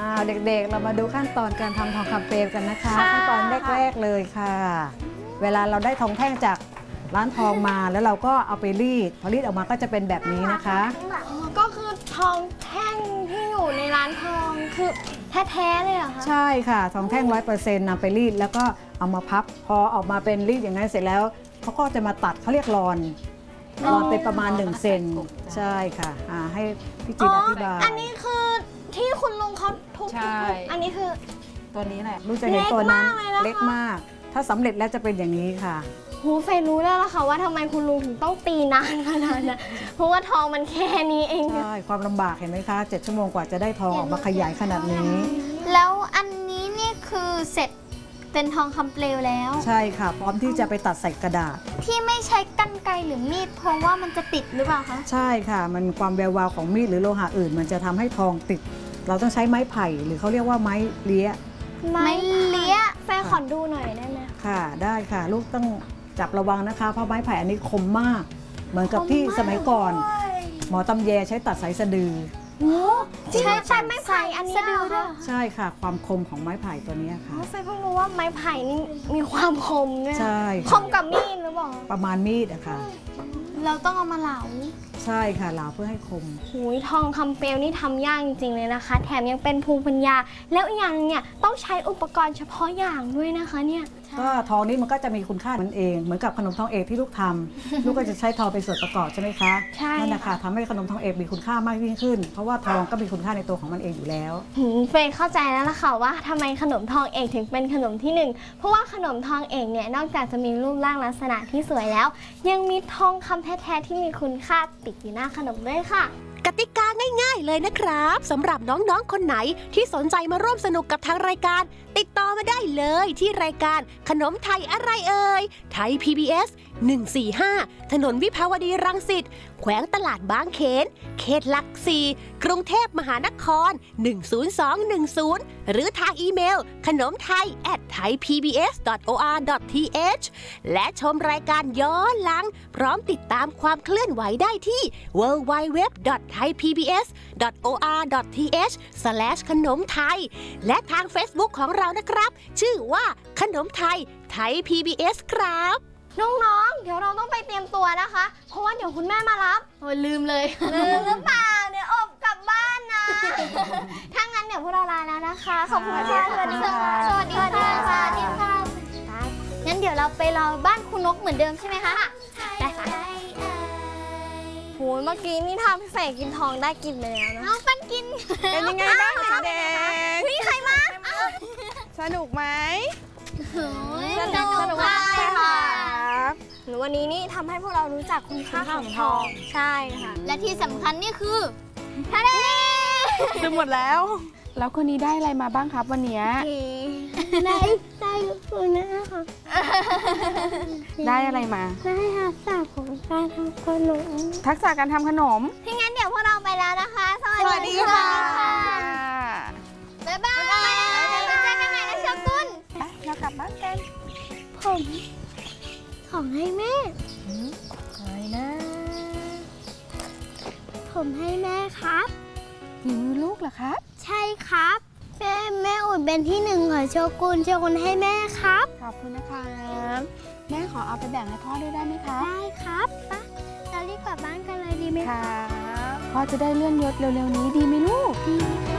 เด็กๆเรามาดูขั้นตอนการทำทองคำเปลวกันนะคะขั้นตอนแรกๆเลยค่ะ เวลาเราได้ทองแท่งจากร้านทองมาแล้วเราก็เอาไปรีดพอรีดออกมาก็จะเป็นแบบนี้นะคะก็คือทองแท่งที่อยู่ในร้านทองคือแท้ๆเลยเหรอคะใช่ค่ะทองแท่ง 100% นำไปรีดแล้วก็เอามาพับพอออกมาเป็นรีดอย่างนั้นเสร็จแล้วเขาก็จะมาตัดเขาเรียกรอนเป็นประมาณ1 เซนใช่ค่ะให้พี่จีนอธิบายอันนี้คือที่คุณลุงเขาทุบอันนี้คือตัวนี้แหละลูกจะเห็นตัวนั้นเล็กมากถ้าสำเร็จแล้วจะเป็นอย่างนี้ค่ะเฟยรู้แล้วล่ะค่ะว่าทำไมคุณลุงถึงต้องตีนานขนาดนั้นเพราะว่าทองมันแค่นี้เองใช่ความลำบากเห็นไหมคะ7 ชั่วโมงกว่าจะได้ทองออกมาขยายขนาดนี้แล้วอันนี้นี่คือเสร็จเป็นทองคำเปลวแล้วใช่ค่ะพร้อมที่จะไปตัดใส่กระดาษที่ไม่ใช้กรรไกรหรือมีดเพราะว่ามันจะติดหรือเปล่าคะใช่ค่ะมันความแวววาวของมีดหรือโลหะอื่นมันจะทำให้ทองติดเราต้องใช้ไม้ไผ่หรือเขาเรียกว่าไม้เลี้ยแฟนขอดูหน่อยได้ไหมค่ะได้ค่ะลูกต้องจับระวังนะคะเพราะไม้ไผ่อันนี้คมมากเหมือนกับที่สมัยก่อนหมอตำแยใช้ตัดสายสะดือใช่ไม้ไผ่อันนี้ด้วยใช่ค่ะความคมของไม้ไผ่ตัวนี้ค่ะเฟยเพิ่งรู้ว่าไม้ไผ่นี่มีความคมด้วยใช่คมกับมีดหรือเปล่าประมาณมีดอะค่ะเราต้องเอามาเหลาใช่ค่ะเหลาเพื่อให้คมทองคำเปลวนี่ทำยากจริงๆเลยนะคะแถมยังเป็นภูมิปัญญาแล้วอีกอย่างเนี่ยต้องใช้อุปกรณ์เฉพาะอย่างด้วยนะคะเนี่ยก็ทองนี้มันก็จะมีคุณค่ามันเองเหมือนกับขนมทองเอกที่ลูกทำ ลูกก็จะใช้ทองเป็นส่วนประกอบใช่ไหมคะใช่นั่นนะคะทำให้ขนมทองเอกมีคุณค่ามากยิ่งขึ้นเพราะว่าทองก็มีคุณค่าในตัวของมันเองอยู่แล้วเฟยเข้าใจแล้วล่ะค่ะว่าทำไมขนมทองเอกถึงเป็นขนมที่1เพราะว่าขนมทองเอกเนี่ยนอกจากจะมีรูปร่างลักษณะที่สวยแล้วยังมีทองคำแท้ๆที่มีคุณค่าติดอยู่หน้าขนมด้วยค่ะกติกาง่ายๆเลยนะครับสำหรับน้องๆคนไหนที่สนใจมาร่วมสนุกกับทางรายการติดต่อมาได้เลยที่รายการขนมไทยอะไรเอ่ยไทย PBS 145ถนนวิภาวดีรังสิตแขวงตลาดบางเขนเขตหลัก4กรุงเทพมหานคร10210หรือทางอีเมลขนมไทย@thaipbs.or.th และชมรายการย้อนหลังพร้อมติดตามความเคลื่อนไหวได้ที่ www.thaipbs.or.th ขนมไทยและทาง Facebook ของเรานะครับชื่อว่าขนมไทยไทย PBS ครับน้องๆเดี๋ยวเราต้องไปเตรียมตัวนะคะเพราะว่าเดี๋ยวคุณแม่มารับลืมเลยลืมหรือเปล่าเดี๋ยวอบกลับบ้านนะถ้างั้นเดี๋ยวพวกเราลาแล้วนะคะขอบคุณค่ะสวัสดีค่ะสวัสดีค่ะงั้นเดี๋ยวเราไปรอบ้านคุณนกเหมือนเดิมใช่ไหมคะได้ค่ะโหเมื่อกี้นี่ทำใส่กินทองได้กินไปแล้วนะเอาปั้นกินเป็นยังไงบ้างเด็กๆมีใครมาสนุกไหมสนุกมากเลยค่ะวันนี้นี่ทำให้พวกเรารู้จักคุณค่าของทองใช่ค่ะและที่สำคัญนี่คือทะเลซื้อหมดแล้วคนนี้ได้อะไรมาบ้างครับวันนี้ได้คุณแม่ค่ะได้อะไรมาได้ทักษะของการทำขนมทักษะการทำขนมถ้างั้นเดี๋ยวพวกเราไปแล้วนะคะสวัสดีค่ะบ๊ายบายเจอกันใหม่นะเชอกุลเรากลับบ้านกันผมให้แม่อะไรนะผมให้แม่ครับฝีมือลูกเหรอครับใช่ครับแม่อุดเป็นที่1ของโชกุนให้แม่ครับขอบคุณนะครับแม่ขอเอาไปแบ่งให้พ่อด้วยได้ไหมคะได้ครับป่ะเรารีบกลับบ้านกันเลยดีไหมคะพ่อจะได้เลื่อนยศเร็วๆนี้ดีไหมลูกดี